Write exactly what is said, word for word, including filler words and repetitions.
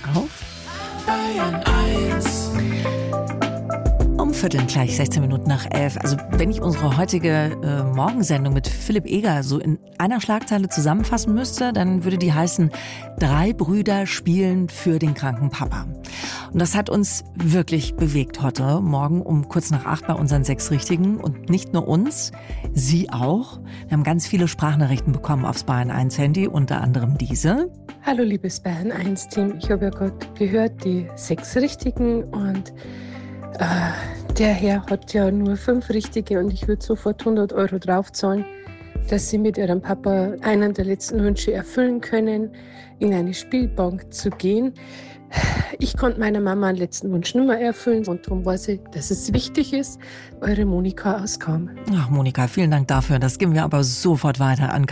auf Bayern eins. Um Viertel gleich sechzehn Minuten nach elf. Also wenn ich unsere heutige äh, Morgensendung mit Philipp Eger so in einer Schlagzeile zusammenfassen müsste, dann würde die heißen: Drei Brüder spielen für den kranken Papa. Und das hat uns wirklich bewegt heute Morgen um kurz nach acht bei unseren sechs Richtigen. Und nicht nur uns, Sie auch. Wir haben ganz viele Sprachnachrichten bekommen aufs Bayern eins Handy, unter anderem diese. Hallo liebes Bayern eins Team, ich habe ja gerade gehört, die sechs Richtigen und äh, der Herr hat ja nur fünf Richtige und ich würde sofort hundert Euro draufzahlen, dass Sie mit Ihrem Papa einen der letzten Wünsche erfüllen können, in eine Spielbank zu gehen. Ich konnte meiner Mama einen letzten Wunsch nicht mehr erfüllen und darum weiß ich, dass es wichtig ist. Eure Monika aus Cham. Ach Monika, vielen Dank dafür. Das geben wir aber sofort weiter an